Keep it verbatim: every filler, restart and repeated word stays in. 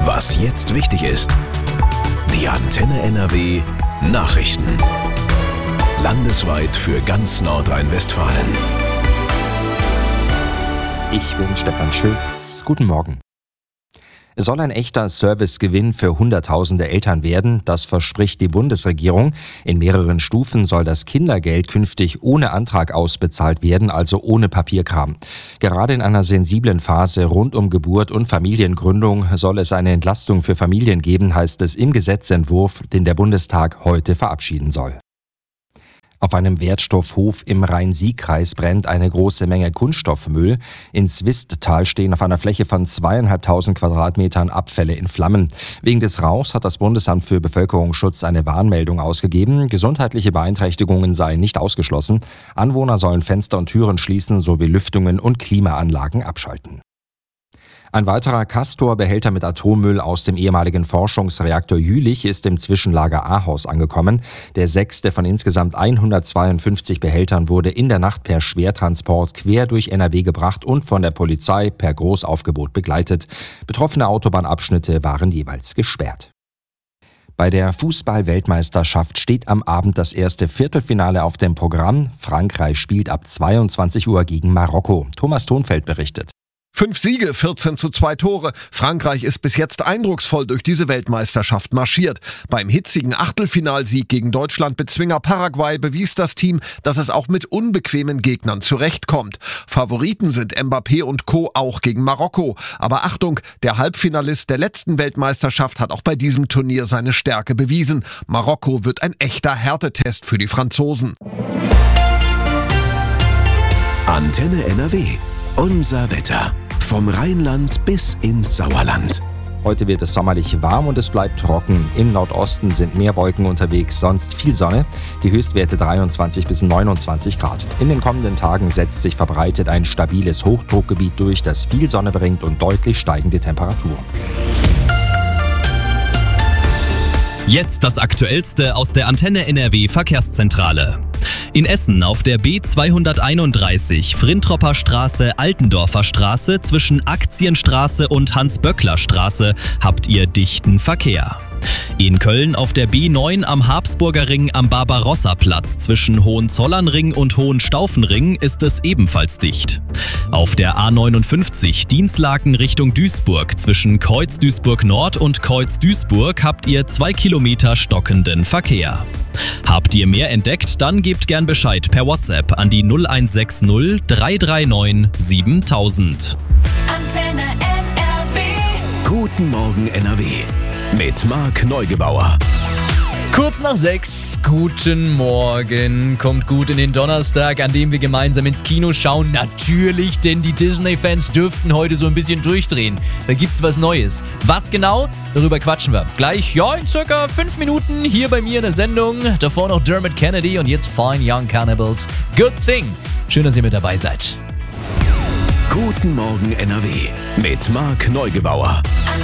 Was jetzt wichtig ist. Die Antenne N R W Nachrichten. Landesweit für ganz Nordrhein-Westfalen. Ich bin Stefan Schütz. Guten Morgen. Es soll ein echter Servicegewinn für Hunderttausende Eltern werden, das verspricht die Bundesregierung. In mehreren Stufen soll das Kindergeld künftig ohne Antrag ausbezahlt werden, also ohne Papierkram. Gerade in einer sensiblen Phase rund um Geburt und Familiengründung soll es eine Entlastung für Familien geben, heißt es im Gesetzentwurf, den der Bundestag heute verabschieden soll. Auf einem Wertstoffhof im Rhein-Sieg-Kreis brennt eine große Menge Kunststoffmüll. In Swisttal stehen auf einer Fläche von zweieinhalbtausend Quadratmetern Abfälle in Flammen. Wegen des Rauchs hat das Bundesamt für Bevölkerungsschutz eine Warnmeldung ausgegeben. Gesundheitliche Beeinträchtigungen seien nicht ausgeschlossen. Anwohner sollen Fenster und Türen schließen sowie Lüftungen und Klimaanlagen abschalten. Ein weiterer Castor-Behälter mit Atommüll aus dem ehemaligen Forschungsreaktor Jülich ist im Zwischenlager Ahaus angekommen. Der sechste von insgesamt hundertzweiundfünfzig Behältern wurde in der Nacht per Schwertransport quer durch N R W gebracht und von der Polizei per Großaufgebot begleitet. Betroffene Autobahnabschnitte waren jeweils gesperrt. Bei der Fußball-Weltmeisterschaft steht am Abend das erste Viertelfinale auf dem Programm. Frankreich spielt ab zweiundzwanzig Uhr gegen Marokko. Thomas Thonfeld berichtet. Fünf Siege, vierzehn zu zwei Tore. Frankreich ist bis jetzt eindrucksvoll durch diese Weltmeisterschaft marschiert. Beim hitzigen Achtelfinalsieg gegen Deutschland-Bezwinger Paraguay bewies das Team, dass es auch mit unbequemen Gegnern zurechtkommt. Favoriten sind Mbappé und Co. auch gegen Marokko. Aber Achtung, der Halbfinalist der letzten Weltmeisterschaft hat auch bei diesem Turnier seine Stärke bewiesen. Marokko wird ein echter Härtetest für die Franzosen. Antenne N R W. Unser Wetter. Vom Rheinland bis ins Sauerland. Heute wird es sommerlich warm und es bleibt trocken. Im Nordosten sind mehr Wolken unterwegs, sonst viel Sonne. Die Höchstwerte dreiundzwanzig bis neunundzwanzig Grad. In den kommenden Tagen setzt sich verbreitet ein stabiles Hochdruckgebiet durch, das viel Sonne bringt und deutlich steigende Temperaturen. Jetzt das Aktuellste aus der Antenne N R W Verkehrszentrale. In Essen auf der B zweihunderteinunddreißig Frintropper Straße, Altendorfer Straße zwischen Aktienstraße und Hans-Böckler-Straße habt ihr dichten Verkehr. In Köln auf der B neun am Habsburger Ring am Barbarossa-Platz zwischen Hohenzollernring und Hohenstaufenring ist es ebenfalls dicht. Auf der A neunundfünfzig Dinslaken Richtung Duisburg zwischen Kreuz Duisburg Nord und Kreuz Duisburg habt ihr zwei Kilometer stockenden Verkehr. Habt ihr mehr entdeckt, dann gebt gern Bescheid per WhatsApp an die null eins sechs null drei drei neun siebentausend. Antenne N R W. Guten Morgen N R W. Mit Marc Neugebauer. Kurz nach sechs, guten Morgen. Kommt gut in den Donnerstag, an dem wir gemeinsam ins Kino schauen. Natürlich, denn die Disney-Fans dürften heute so ein bisschen durchdrehen. Da gibt's was Neues. Was genau? Darüber quatschen wir. Gleich, ja, in circa fünf Minuten hier bei mir in der Sendung. Davor noch Dermot Kennedy und jetzt Fine Young Cannibals. Good Thing. Schön, dass ihr mit dabei seid. Guten Morgen N R W. Mit Marc Neugebauer.